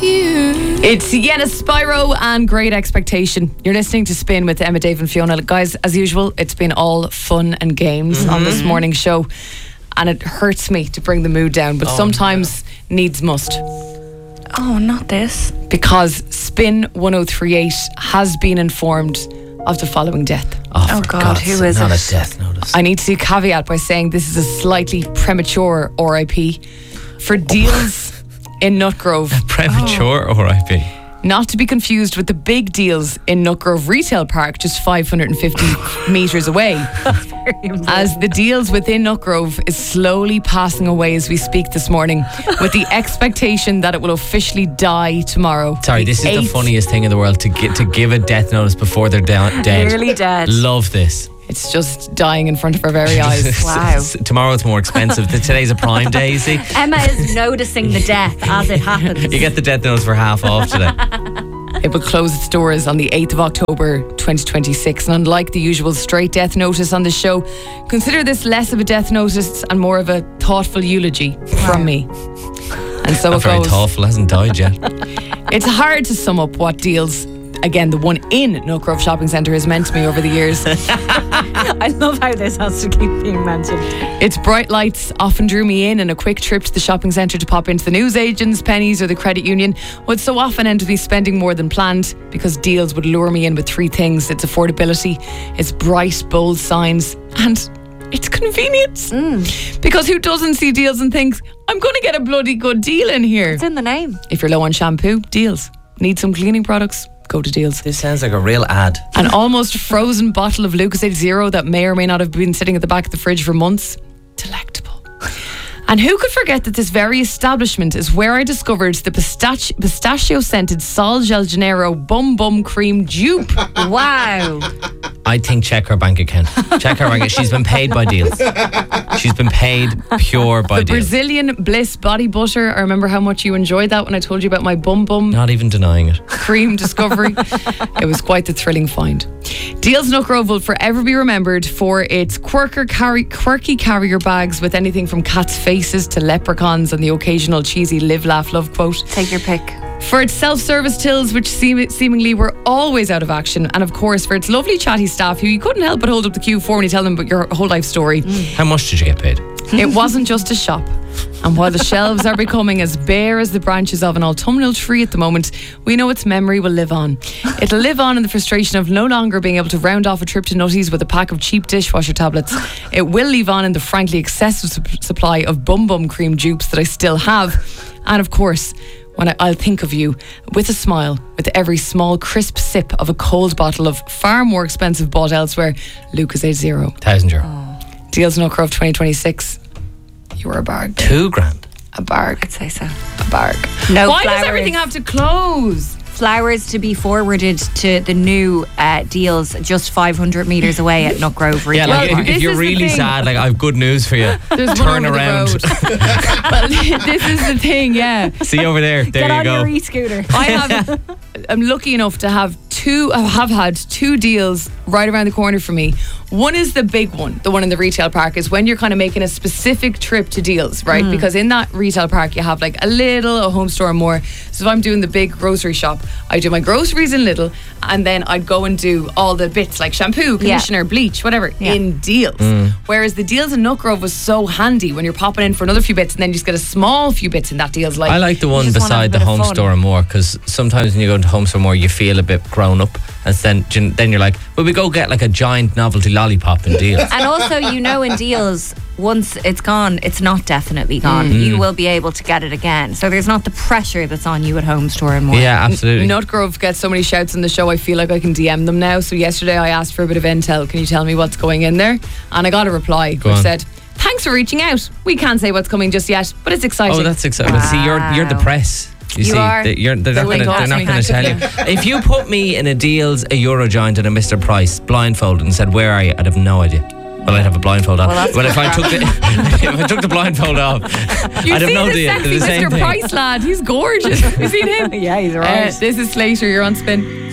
It's Sienna Spyro and Great Expectation. You're listening to Spin with Emma, Dave and Fiona. Guys, as usual, it's been all fun and games on this morning show, and it hurts me to bring the mood down, but sometimes needs must. Oh, not this. Because Spin 1038 has been informed of the following death. Oh God, who is not it? a death notice. I need to caveat by saying this is a slightly premature RIP for deals in Nutgrove. Premature RIP. Not to be confused with the big deals in Nutgrove Retail Park, just 550 metres away. As the deals within Nutgrove is slowly passing away as we speak this morning, with the expectation that it will officially die tomorrow. Sorry, this is the funniest thing in the world, to give a death notice before they're dead. Nearly dead. Love this. It's just dying in front of our very eyes. Wow. Tomorrow it's more expensive. Today's a prime day, you see. Emma is noticing the death as it happens. You get the death notice for half off today. It will close its doors on the 8th of October 2026, and unlike the usual straight death notice on the show, consider this less of a death notice and more of a thoughtful eulogy from me. And so Not it very goes. thoughtful, hasn't died yet. It's hard to sum up what deals, again, the one in Nutgrove Shopping Centre has meant to me over the years. I love how this has to keep being mentioned. Its bright lights often drew me in, and a quick trip to the shopping centre to pop into the newsagents, Pennies or the credit union would so often end with me spending more than planned, because deals would lure me in with three things: its affordability, its bright, bold signs, and its convenience. Because who doesn't see deals and thinks, I'm going to get a bloody good deal in here? It's in the name. If you're low on shampoo, Deals. Need some cleaning products? Go to Deals. This sounds like a real ad. An almost frozen bottle of Lucozade Zero that may or may not have been sitting at the back of the fridge for months. Delectable. And who could forget that this very establishment is where I discovered the pistachio-scented Sol Gel Janeiro Bum Bum Cream dupe. Wow. I think check her bank account. Check her bank account. She's been paid by Deals. She's been paid pure by The Deals. Brazilian Bliss Body Butter. I remember how much you enjoyed that when I told you about my Bum Bum Not even denying it. cream discovery. It was quite the thrilling find. Deals Nutgrove will forever be remembered for its quirky carrier bags with anything from cats' faces to leprechauns and the occasional cheesy live, laugh, love quote. Take your pick. For its self-service tills, which seemingly were always out of action. And of course, for its lovely chatty staff who you couldn't help but hold up the queue for when you tell them about your whole life story. How much did you get paid? It wasn't just a shop. And while the shelves are becoming as bare as the branches of an autumnal tree at the moment, we know its memory will live on. It'll live on in the frustration of no longer being able to round off a trip to Nutties with a pack of cheap dishwasher tablets. It will live on in the frankly excessive supply of Bum Bum cream dupes that I still have. And of course, when I'll think of you with a smile with every small crisp sip of a cold bottle of far more expensive bought elsewhere Lucozade Zero. €1,000. Deals Nutgrove 2026. You were a barg. $2,000. A barg. I'd say so. A barg. No Why flowers. does everything have to close? Flowers to be forwarded to the new Deals just 500 metres away at Nutgrove Retail Yeah, like Park. this if you're is the really thing. sad, like I have good news for you. There's Turn one over around. the road. Well, this is the thing, yeah. See over there. There Get you on go. your e-scooter. I'm lucky enough to have had two deals right around the corner for me. One is the big one, the one in the retail park, is when you're kind of making a specific trip to Deals, right? Because in that retail park you have like a home store and more. So if I'm doing the big grocery shop, I do my groceries in Lidl, and then I'd go and do all the bits like shampoo, conditioner, bleach, whatever, in Deals. Whereas the Deals in Nutgrove was so handy when you're popping in for another few bits and then you just get a small few bits in that Deals. I like the one just wanna have a beside the bit of home fun. store and more, because sometimes when you go into home store more you feel a bit grown up, and then you're like, well, we go get like a giant novelty lollipop in Deals. And also, in Deals, once it's gone, it's not definitely gone. You will be able to get it again. So there's not the pressure that's on you at home store and more. Yeah, absolutely. Nutgrove gets so many shouts on the show, I feel like I can DM them now. So yesterday I asked for a bit of intel. Can you tell me what's going in there? And I got a reply which said, thanks for reaching out. We can't say what's coming just yet, but it's exciting. Oh, that's exciting. See, you're the press. You see, are. they're not They going talk to me, to tell you. If you put me in a Deals, a Eurogiant, and a Mr. Price blindfolded and said, "Where are you?" I'd have no idea. Well, I'd have a blindfold on. Well, If I took the blindfold off, You've I'd have seen no the idea. sexy The same Mr. thing. Price lad. He's gorgeous. You seen him? Yeah, he's right. This is Slater. You're on Spin.